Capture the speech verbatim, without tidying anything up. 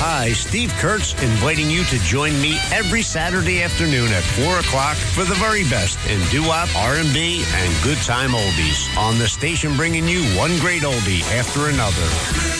Hi, Steve Kurtz inviting you to join me every Saturday afternoon at four o'clock for the very best in doo-wop, R and B, and good time oldies on the station bringing you one great oldie after another.